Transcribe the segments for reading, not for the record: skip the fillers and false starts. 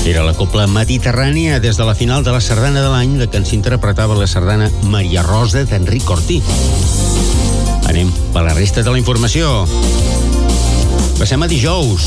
Era la Cobla Mediterrània des de la final de la sardana de l'any, de que ens interpretava la sardana Maria Rosa d'Enric Cortí. Anem per la resta de la informació. Passem a dijous.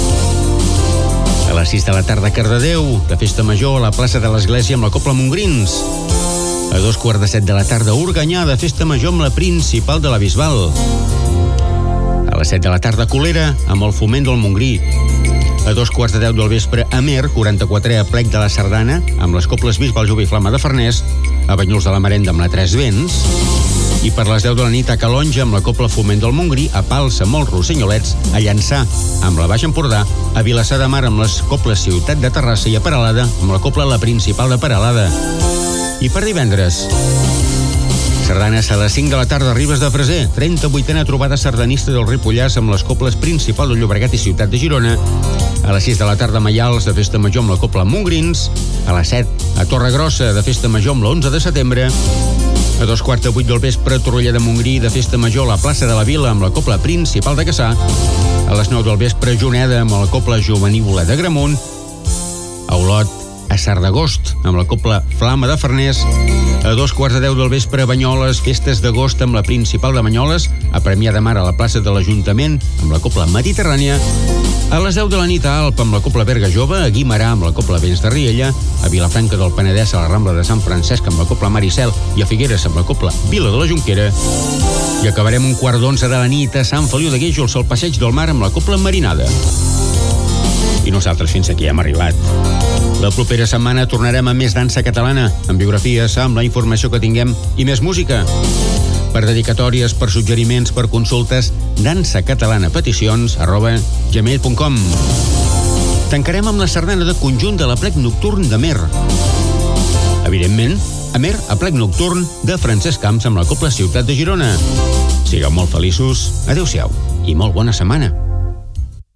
A les 6 de la tarda a Cardedeu, de festa major a la plaça de l'Església amb la Cobla Montgrins. A 2:45 de la tarda a Organyà, de festa major amb la Principal de la Bisbal. A les 7 de la tarda a Colera, amb el Foment del Montgrí. A 2:15 del vespre a Amer, 44è Plec de la Sardana, amb les Cobles Bisbal, Jove i Flama de Farners. A Banyuls de la Marenda amb la Tres Vents. I per les 10 de la nit a Calonja amb la Cobla Foment del Montgrí, a Pals amb els Rossenyolets, a Llançà amb la Baix Empordà, a Vilassar de Mar amb les Cobles Ciutat de Terrassa i a Peralada amb la Cobla La Principal de Peralada. I per divendres, sardanes a les 5 de la tarda a Ribes de Freser, 38a trobada sardanista del Ripollès amb les Cobles Principal de Llobregat i Ciutat de Girona. A les 6 de la tarda a Maials, de festa major amb la Cobla Montgrins. A les 7 a Torregrossa, de festa major amb l'11 de setembre. A 2:15 del vespre a Torroella de Montgrí, de festa major a la plaça de la Vila amb la Cobla Principal de Cassà. A les 9 del vespre a Juneda amb la Cobla Jovenívola de Gramunt. A Olot, a Sardagost amb la Cobla Flama de Farners. A 2:15 del vespre a Banyoles, festes d'agost amb la Principal de Banyoles. A Premià de Mar a la plaça de l'Ajuntament amb la Cobla Mediterrània. A les 10 de la nit a Alp amb la Cobla Berga Jove, a Guimerà amb la Cobla Vents de Riella, a Vilafranca del Penedès a la Rambla de Sant Francesc amb la Cobla Maricel i a Figueres amb la Cobla Vila de la Jonquera. I acabarem 1:15 de la nit a Sant Feliu de Guíxols al Passeig del Mar amb la Cobla Marinada. I nosaltres fins aquí hem arribat. La propera setmana tornarem amb més dansa catalana, amb biografies, amb la informació que tinguem i més música. Per dedicatòries, per suggeriments, per consultes, dansacatalana.peticions@gmail.com. Tancarem amb la sardana de conjunt de l'Aplec Nocturn d'Amer. Evidentment, Amer, Aplec Nocturn de Francesc Camps amb la Cobla Ciutat de Girona. Sigueu molt feliços, adeu-siau i molt bona setmana.